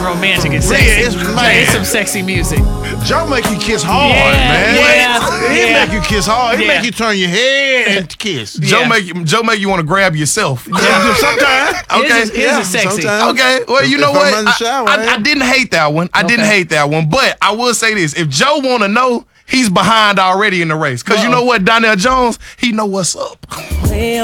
romantic and Yeah, sexy. it's- man. It's some sexy music. Joe make you kiss hard, Yeah, man. yeah, He yeah. make you kiss hard. He Yeah. make you turn your head and kiss. Joe Yeah. make you want to grab yourself. Sometimes. Okay. His is sexy. sometimes. Okay, well, you If know I'm what? in the shower, I didn't hate that one. I didn't hate that one. But I will say this: if Joe want to know, he's behind already in the race. Because you know what, Donnell Jones, he know what's up.